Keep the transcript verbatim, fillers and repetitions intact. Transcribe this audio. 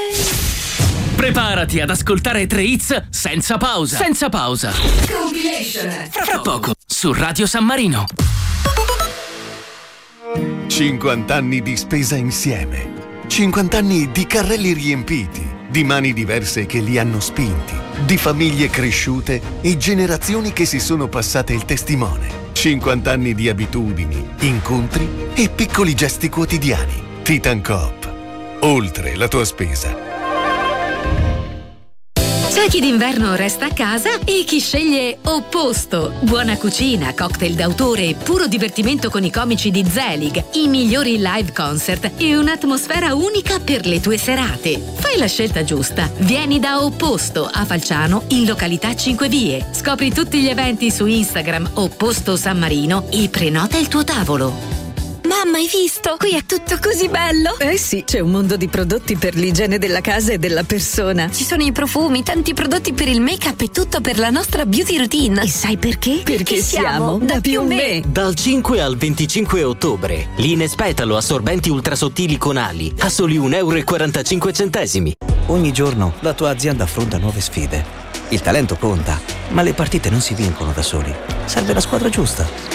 Preparati ad ascoltare tre hits senza pausa. Senza pausa. Compilation. Fra poco su Radio San Marino. cinquanta anni di spesa insieme. cinquanta anni di carrelli riempiti, di mani diverse che li hanno spinti, di famiglie cresciute e generazioni che si sono passate il testimone. cinquanta anni di abitudini, incontri e piccoli gesti quotidiani. Titan Coop. Oltre la tua spesa. C'è chi d'inverno resta a casa e chi sceglie Opposto. Buona cucina, cocktail d'autore e puro divertimento con i comici di Zelig, i migliori live concert e un'atmosfera unica per le tue serate. Fai la scelta giusta. Vieni da Opposto a Falciano in località Cinque Vie. Scopri tutti gli eventi su Instagram Opposto San Marino e prenota il tuo tavolo. Mamma, hai visto? Qui è tutto così bello! Eh sì, c'è un mondo di prodotti per l'igiene della casa e della persona. Ci sono i profumi, tanti prodotti per il make-up e tutto per la nostra beauty routine. E sai perché? Perché, Perché siamo da Più Me. Dal cinque al venticinque ottobre, Lines Petalo assorbenti ultrasottili con ali a soli un euro e quarantacinque centesimi. Ogni giorno la tua azienda affronta nuove sfide. Il talento conta, ma le partite non si vincono da soli. Serve la squadra giusta.